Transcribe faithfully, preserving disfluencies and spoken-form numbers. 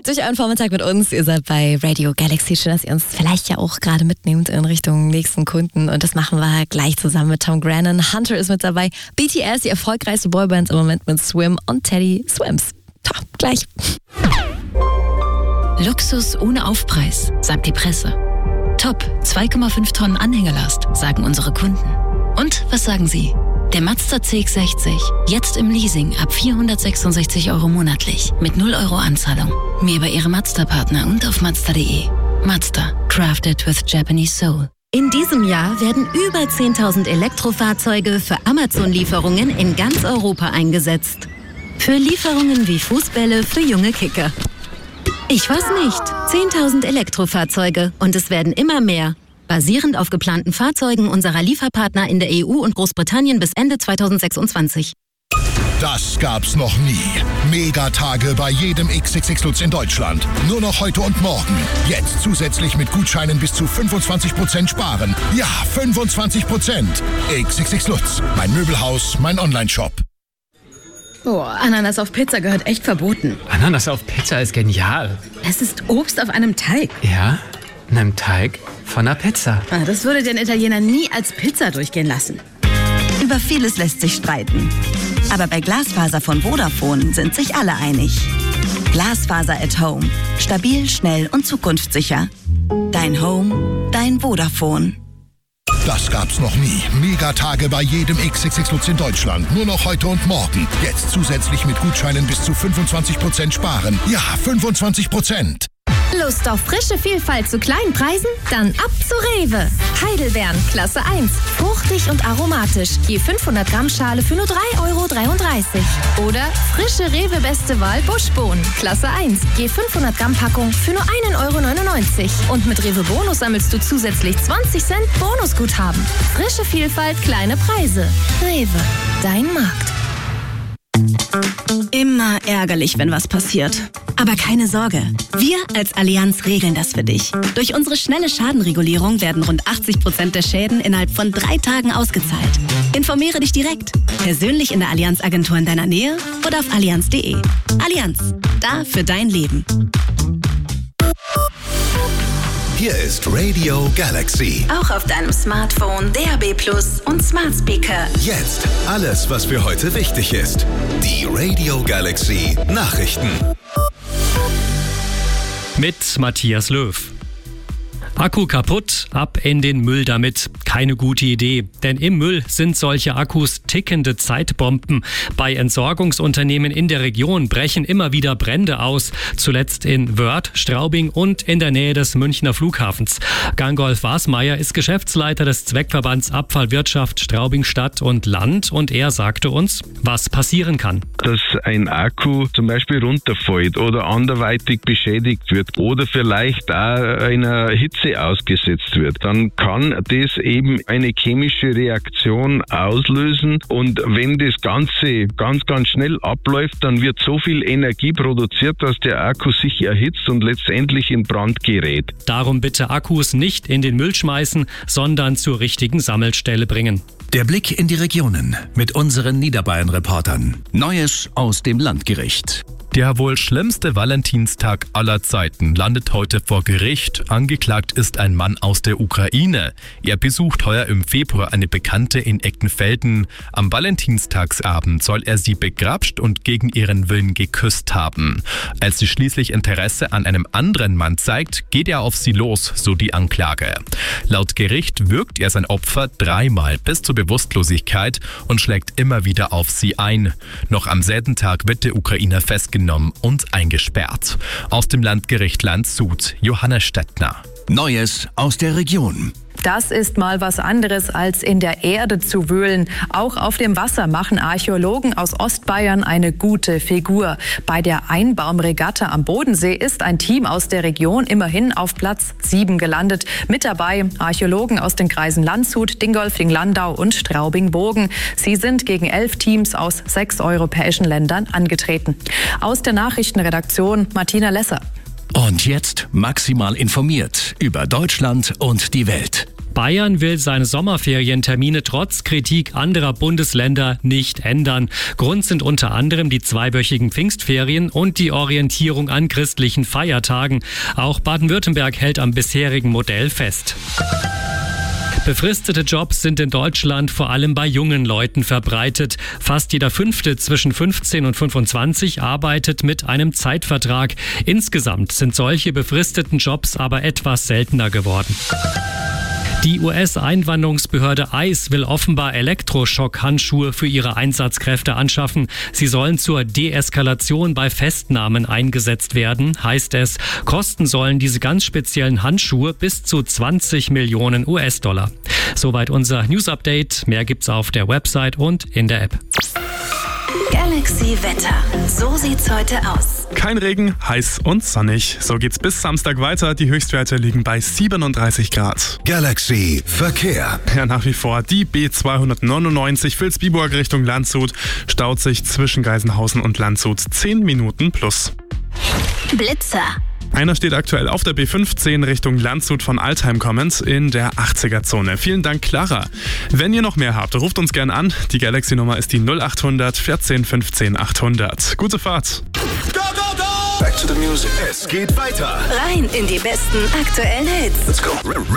durch euren Vormittag mit uns. Ihr seid bei Radio Galaxy. Schön, dass ihr uns vielleicht ja auch gerade mitnehmt in Richtung nächsten Kunden. Und das machen wir gleich zusammen mit Tom Grennan. Hunter ist mit dabei. B T S, die erfolgreichste Boyband im Moment mit Swim und Teddy Swims. Ja, gleich. Luxus ohne Aufpreis, sagt die Presse. Top, zwei Komma fünf Tonnen Anhängelast, sagen unsere Kunden. Und was sagen Sie? Der Mazda C X sechzig, jetzt im Leasing ab vierhundertsechsundsechzig Euro monatlich mit null Euro Anzahlung. Mehr über Ihre Mazda-Partner und auf Mazda punkt de. Mazda, crafted with Japanese soul. In diesem Jahr werden über zehntausend Elektrofahrzeuge für Amazon-Lieferungen in ganz Europa eingesetzt. Für Lieferungen wie Fußbälle für junge Kicker. Ich weiß nicht. zehntausend Elektrofahrzeuge und es werden immer mehr. Basierend auf geplanten Fahrzeugen unserer Lieferpartner in der E U und Großbritannien bis Ende zweitausendsechsundzwanzig. Das gab's noch nie. Megatage bei jedem X X X Lutz in Deutschland. Nur noch heute und morgen. Jetzt zusätzlich mit Gutscheinen bis zu fünfundzwanzig Prozent sparen. Ja, fünfundzwanzig Prozent. X X X Lutz. Mein Möbelhaus, mein Onlineshop. Oh, Ananas auf Pizza gehört echt verboten. Ananas auf Pizza ist genial. Es ist Obst auf einem Teig. Ja, in einem Teig von einer Pizza. Ah, das würde den Italiener nie als Pizza durchgehen lassen. Über vieles lässt sich streiten. Aber bei Glasfaser von Vodafone sind sich alle einig. Glasfaser at Home. Stabil, schnell und zukunftssicher. Dein Home, dein Vodafone. Das gab's noch nie. Megatage bei jedem X X X Lutz in Deutschland. Nur noch heute und morgen. Jetzt zusätzlich mit Gutscheinen bis zu fünfundzwanzig Prozent sparen. Ja, fünfundzwanzig Prozent. Lust auf frische Vielfalt zu kleinen Preisen? Dann ab zu Rewe. Heidelbeeren, Klasse eins. Fruchtig und aromatisch. Je fünfhundert Gramm Schale für nur drei Euro dreiunddreißig. Oder frische Rewe Beste Wahl Buschbohnen, Klasse eins. Je fünfhundert Gramm Packung für nur ein Euro neunundneunzig. Und mit Rewe Bonus sammelst du zusätzlich zwanzig Cent Bonusguthaben. Frische Vielfalt, kleine Preise. Rewe, dein Markt. Immer ärgerlich, wenn was passiert. Aber keine Sorge, wir als Allianz regeln das für dich. Durch unsere schnelle Schadenregulierung werden rund achtzig Prozent der Schäden innerhalb von drei Tagen ausgezahlt. Informiere dich direkt, persönlich in der Allianz-Agentur in deiner Nähe oder auf allianz punkt de. Allianz, da für dein Leben. Hier ist Radio Galaxy. Auch auf deinem Smartphone, D A B Plus und Smart Speaker. Jetzt alles, was für heute wichtig ist. Die Radio Galaxy Nachrichten. Mit Matthias Löw. Akku kaputt, ab in den Müll damit. Keine gute Idee, denn im Müll sind solche Akkus tickende Zeitbomben. Bei Entsorgungsunternehmen in der Region brechen immer wieder Brände aus, zuletzt in Wörth, Straubing und in der Nähe des Münchner Flughafens. Gangolf Wasmeier ist Geschäftsleiter des Zweckverbands Abfallwirtschaft Straubing Stadt und Land und er sagte uns, was passieren kann. Dass ein Akku zum Beispiel runterfällt oder anderweitig beschädigt wird oder vielleicht auch einer Hitze ausgesetzt wird, dann kann das eben eine chemische Reaktion auslösen und wenn das Ganze ganz, ganz schnell abläuft, dann wird so viel Energie produziert, dass der Akku sich erhitzt und letztendlich in Brand gerät. Darum bitte Akkus nicht in den Müll schmeißen, sondern zur richtigen Sammelstelle bringen. Der Blick in die Regionen mit unseren Niederbayern-Reportern. Neues aus dem Landgericht. Der wohl schlimmste Valentinstag aller Zeiten landet heute vor Gericht. Angeklagt ist ein Mann aus der Ukraine. Er besucht heuer im Februar eine Bekannte in Eckenfelden. Am Valentinstagsabend soll er sie begrapscht und gegen ihren Willen geküsst haben. Als sie schließlich Interesse an einem anderen Mann zeigt, geht er auf sie los, so die Anklage. Laut Gericht würgt er sein Opfer dreimal bis zur Bewusstlosigkeit und schlägt immer wieder auf sie ein. Noch am selben Tag wird der Ukrainer festgenommen und eingesperrt. Aus dem Landgericht Landshut, Johannes Stettner. Neues aus der Region. Das ist mal was anderes, als in der Erde zu wühlen. Auch auf dem Wasser machen Archäologen aus Ostbayern eine gute Figur. Bei der Einbaumregatta am Bodensee ist ein Team aus der Region immerhin auf Platz sieben gelandet. Mit dabei Archäologen aus den Kreisen Landshut, Dingolfing, Landau und Straubing-Bogen. Sie sind gegen elf Teams aus sechs europäischen Ländern angetreten. Aus der Nachrichtenredaktion Martina Lesser. Und jetzt maximal informiert über Deutschland und die Welt. Bayern will seine Sommerferientermine trotz Kritik anderer Bundesländer nicht ändern. Grund sind unter anderem die zweiwöchigen Pfingstferien und die Orientierung an christlichen Feiertagen. Auch Baden-Württemberg hält am bisherigen Modell fest. Befristete Jobs sind in Deutschland vor allem bei jungen Leuten verbreitet. Fast jeder Fünfte zwischen fünfzehn und fünfundzwanzig arbeitet mit einem Zeitvertrag. Insgesamt sind solche befristeten Jobs aber etwas seltener geworden. Die U S-Einwanderungsbehörde ICE will offenbar Elektroschock-Handschuhe für ihre Einsatzkräfte anschaffen. Sie sollen zur Deeskalation bei Festnahmen eingesetzt werden, heißt es. Kosten sollen diese ganz speziellen Handschuhe bis zu zwanzig Millionen U S-Dollar. Soweit unser News-Update. Mehr gibt's auf der Website und in der App. Galaxy Wetter. So sieht's heute aus. Kein Regen, heiß und sonnig. So geht's bis Samstag weiter. Die Höchstwerte liegen bei siebenunddreißig Grad. Galaxy Verkehr. Ja, nach wie vor die B zweihundertneunundneunzig Vilsbiburg Richtung Landshut staut sich zwischen Geisenhausen und Landshut zehn Minuten plus. Blitzer. Einer steht aktuell auf der B fünfzehn Richtung Landshut von Altheim kommend in der achtziger-Zone. Vielen Dank, Clara. Wenn ihr noch mehr habt, ruft uns gerne an. Die Galaxy-Nummer ist die null acht hundert vierzehn fünfzehn achthundert. Gute Fahrt. Go, go, go! Back to the music. Es geht weiter. Rein in die besten aktuellen Hits. Let's go.